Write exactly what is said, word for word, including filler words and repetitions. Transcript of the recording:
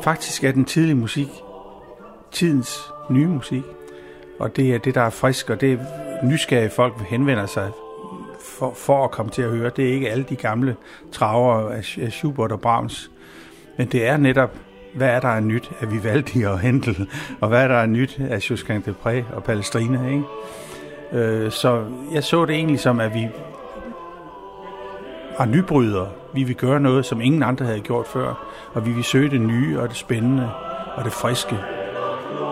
faktisk er den tidlige musik tidens nye musik, og det er det, der er frisk, og det er nysgerrige folk henvender sig for, for at komme til at høre. Det er ikke alle de gamle traver af Schubert og Brahms, men det er netop, hvad er der af nyt af Vivaldi og Händel, og hvad er der af nyt af Josquin des Prez og Palestrina, ikke? Øh, så jeg så det egentlig som, at vi var nybrydere. Vi vil gøre noget, som ingen andre havde gjort før, og vi vil søge det nye og det spændende og det friske.